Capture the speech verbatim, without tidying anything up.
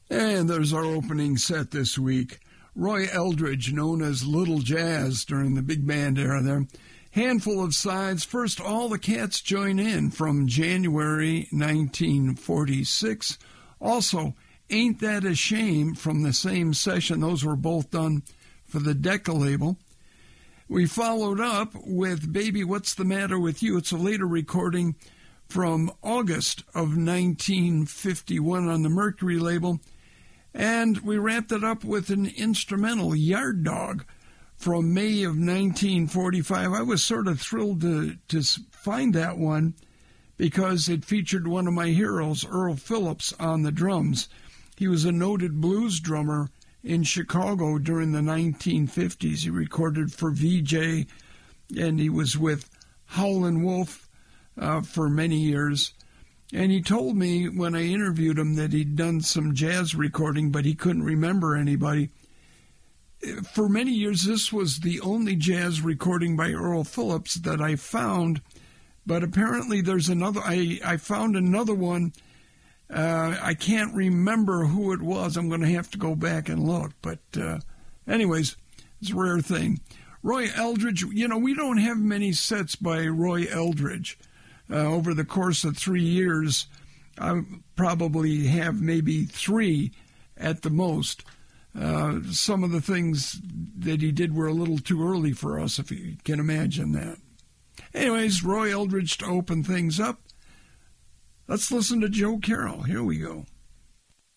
And there's our opening set this week. Roy Eldridge, known as Little Jazz during the big band era there. Handful of sides. First, All the Cats Join In from January nineteen forty-six. Also, Ain't That a Shame from the same session. Those were both done for the Decca label. We followed up with Baby, What's the Matter with You? It's a later recording from August of nineteen fifty-one on the Mercury label. And we wrapped it up with an instrumental, Yard Dog, from May of nineteen forty-five. I was sort of thrilled to, to find that one because it featured one of my heroes, Earl Phillips, on the drums. He was a noted blues drummer in Chicago during the nineteen fifties. He recorded for V J, and he was with Howlin' Wolf uh, for many years. And he told me when I interviewed him that he'd done some jazz recording, but he couldn't remember anybody. For many years, this was the only jazz recording by Earl Phillips that I found, but apparently there's another. I, I found another one. Uh, I can't remember who it was. I'm going to have to go back and look. But uh, anyways, it's a rare thing. Roy Eldridge, you know, we don't have many sets by Roy Eldridge. Uh, over the course of three years, I probably have maybe three at the most. Uh, some of the things that he did were a little too early for us, if you can imagine that. Anyways, Roy Eldridge to open things up. Let's listen to Joe Carroll. Here we go.